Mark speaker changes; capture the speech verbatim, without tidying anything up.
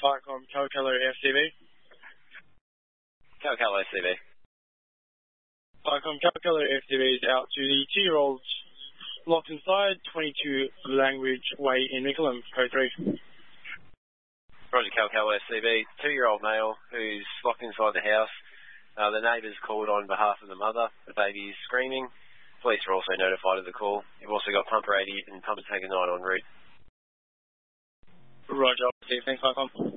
Speaker 1: Viacom Calcalo F C B.
Speaker 2: Calcalo F C B.
Speaker 1: Viacom Calcalo F C B is out to the two-year-olds locked inside twenty-two Language Way in Mickleham, code three.
Speaker 2: Roger, Calcalo F C B. Two-year-old male who's locked inside the house. Uh, the neighbours called on behalf of the mother. The baby is screaming. Police are also notified of the call. You've also got Pumper eighty and Pumper Tanker nine en route.
Speaker 1: Roger, thanks, Viacom.